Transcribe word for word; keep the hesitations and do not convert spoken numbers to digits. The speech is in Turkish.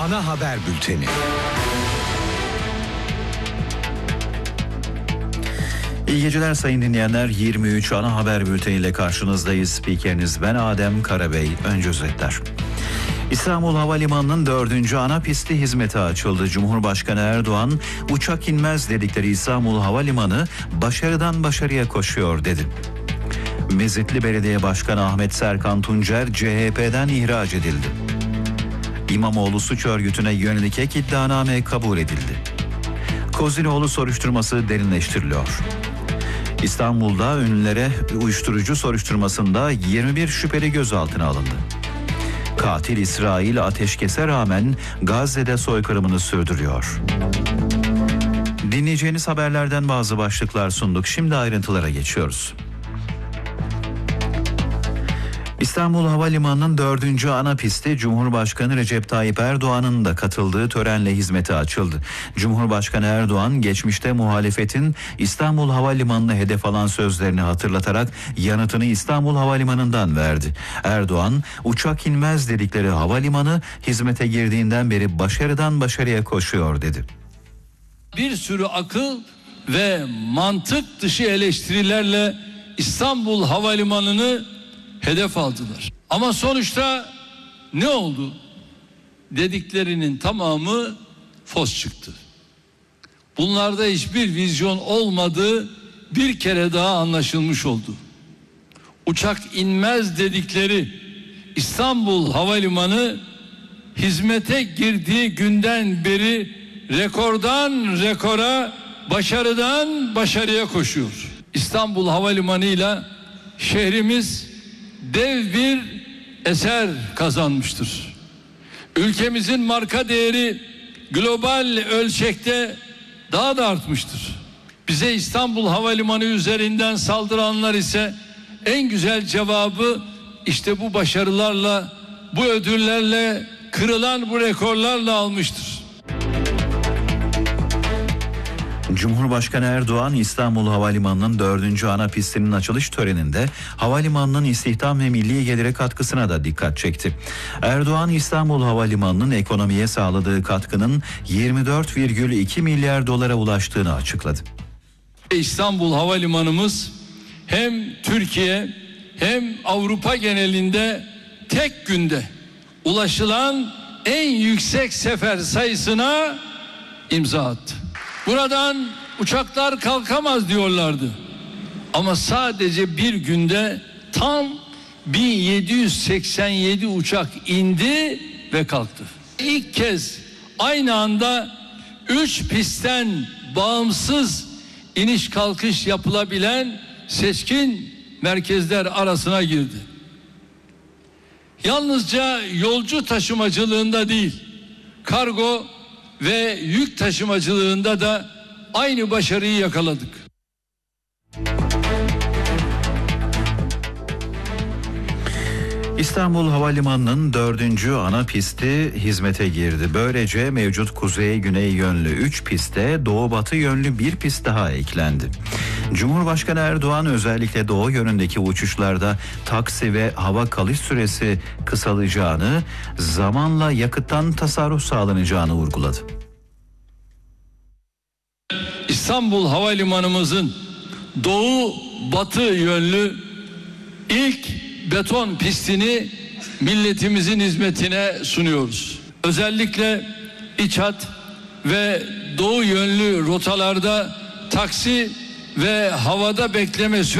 Ana Haber Bülteni. İyi geceler sayın dinleyenler. yirmi üç Ana Haber Bülteni ile karşınızdayız. Spikeriniz ben Adem Karabey. Önce özetler. İstanbul Havalimanı'nın dördüncü ana pisti hizmete açıldı. Cumhurbaşkanı Erdoğan, uçak inmez dedikleri İstanbul Havalimanı başarıdan başarıya koşuyor dedi. Mezitli Belediye Başkanı Ahmet Serkan Tuncer C H P'den ihraç edildi. İmamoğlu suç örgütüne yönelik ek iddianame kabul edildi. Kozinoğlu soruşturması derinleştiriliyor. İstanbul'da ünlülere uyuşturucu soruşturmasında yirmi bir şüpheli gözaltına alındı. Katil İsrail ateşkese rağmen Gazze'de soykırımını sürdürüyor. Dinleyeceğiniz haberlerden bazı başlıklar sunduk. Şimdi ayrıntılara geçiyoruz. İstanbul Havalimanı'nın dördüncü ana pisti Cumhurbaşkanı Recep Tayyip Erdoğan'ın da katıldığı törenle hizmete açıldı. Cumhurbaşkanı Erdoğan geçmişte muhalefetin İstanbul Havalimanı'nı hedef alan sözlerini hatırlatarak yanıtını İstanbul Havalimanı'ndan verdi. Erdoğan, uçak inmez dedikleri havalimanı hizmete girdiğinden beri başarıdan başarıya koşuyor dedi. Bir sürü akıl ve mantık dışı eleştirilerle İstanbul Havalimanı'nı hedef aldılar. Ama sonuçta ne oldu? Dediklerinin tamamı fos çıktı. Bunlarda hiçbir vizyon olmadığı bir kere daha anlaşılmış oldu. Uçak inmez dedikleri İstanbul Havalimanı hizmete girdiği günden beri rekordan rekora, başarıdan başarıya koşuyor. İstanbul Havalimanı'yla şehrimiz dev bir eser kazanmıştır. Ülkemizin marka değeri global ölçekte daha da artmıştır. Bize İstanbul Havalimanı üzerinden saldıranlar ise en güzel cevabı işte bu başarılarla, bu ödüllerle, kırılan bu rekorlarla almıştır. Cumhurbaşkanı Erdoğan İstanbul Havalimanı'nın dördüncü ana pistinin açılış töreninde havalimanının istihdam ve milli gelire katkısına da dikkat çekti. Erdoğan İstanbul Havalimanı'nın ekonomiye sağladığı katkının yirmi dört virgül iki milyar dolara ulaştığını açıkladı. İstanbul Havalimanımız hem Türkiye hem Avrupa genelinde tek günde ulaşılan en yüksek sefer sayısına imza attı. Buradan uçaklar kalkamaz diyorlardı. Ama sadece bir günde tam bin yedi yüz seksen yedi uçak indi ve kalktı. İlk kez aynı anda üç pistten bağımsız iniş kalkış yapılabilen seçkin merkezler arasına girdi. Yalnızca yolcu taşımacılığında değil, kargo ve yük taşımacılığında da aynı başarıyı yakaladık. İstanbul Havalimanı'nın dördüncü ana pisti hizmete girdi. Böylece mevcut kuzey-güney yönlü üç piste doğu-batı yönlü bir pist daha eklendi. Cumhurbaşkanı Erdoğan özellikle doğu yönündeki uçuşlarda taksi ve hava kalış süresi kısalacağını, zamanla yakıttan tasarruf sağlanacağını vurguladı. İstanbul Havalimanımızın doğu-batı yönlü ilk beton pistini milletimizin hizmetine sunuyoruz. Özellikle iç hat ve doğu yönlü rotalarda taksi ve havada bekleme süresi